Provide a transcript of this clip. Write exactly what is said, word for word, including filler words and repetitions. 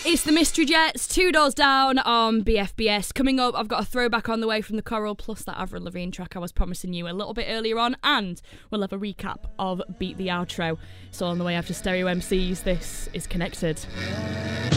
It's the Mystery Jets, Two Doors Down on B F B S. Coming up, I've got a throwback on the way from the Coral, plus that Avril Lavigne track I was promising you a little bit earlier on, and we'll have a recap of Beat the Outro. It's all on the way after Stereo M Cs. This is Connected.